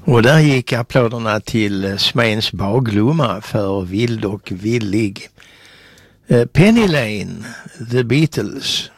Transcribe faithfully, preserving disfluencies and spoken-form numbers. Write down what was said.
Och där gick applåderna till Smens Baglumma för Vild och villig. Penny Lane, The Beatles.